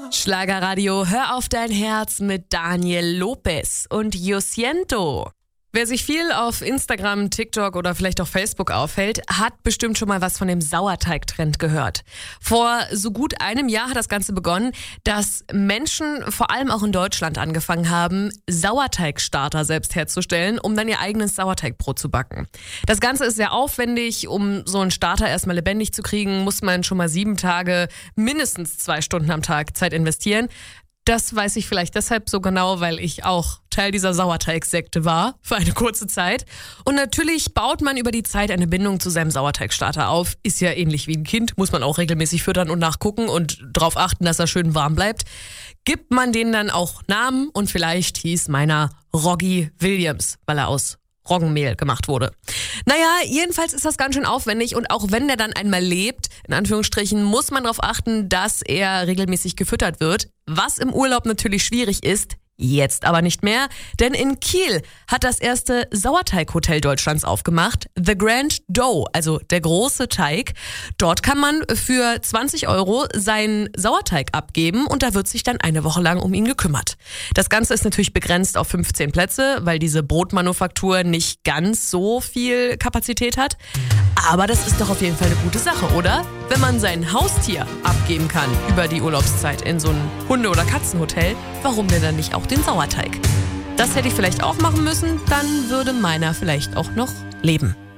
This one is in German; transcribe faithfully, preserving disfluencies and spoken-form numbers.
Schlagerradio, hör auf dein Herz mit Daniel Lopez und Josiento. Wer sich viel auf Instagram, TikTok oder vielleicht auch Facebook aufhält, hat bestimmt schon mal was von dem Sauerteig-Trend gehört. Vor so gut einem Jahr hat das Ganze begonnen, dass Menschen vor allem auch in Deutschland angefangen haben, Sauerteigstarter selbst herzustellen, um dann ihr eigenes Sauerteigbrot zu backen. Das Ganze ist sehr aufwendig. Um so einen Starter erstmal lebendig zu kriegen, muss man schon mal sieben Tage, mindestens zwei Stunden am Tag Zeit investieren. Das weiß ich vielleicht deshalb so genau, weil ich auch Teil dieser Sauerteigsekte war für eine kurze Zeit. Und natürlich baut man über die Zeit eine Bindung zu seinem Sauerteigstarter auf. Ist ja ähnlich wie ein Kind, muss man auch regelmäßig füttern und nachgucken und darauf achten, dass er schön warm bleibt. Gibt man denen dann auch Namen und vielleicht hieß meiner Roggi Williams, weil er aus Roggenmehl gemacht wurde. Naja, jedenfalls ist das ganz schön aufwendig und auch wenn der dann einmal lebt, in Anführungsstrichen, muss man darauf achten, dass er regelmäßig gefüttert wird, was im Urlaub natürlich schwierig ist. Jetzt aber nicht mehr, denn in Kiel hat das erste Sauerteighotel Deutschlands aufgemacht, The Grand Dough, also der große Teig. Dort kann man für zwanzig Euro seinen Sauerteig abgeben und da wird sich dann eine Woche lang um ihn gekümmert. Das Ganze ist natürlich begrenzt auf fünfzehn Plätze, weil diese Brotmanufaktur nicht ganz so viel Kapazität hat. Aber das ist doch auf jeden Fall eine gute Sache, oder? Wenn man sein Haustier abgeben kann über die Urlaubszeit in so ein Hunde- oder Katzenhotel, warum denn dann nicht auch den Sauerteig? Das hätte ich vielleicht auch machen müssen, dann würde meiner vielleicht auch noch leben.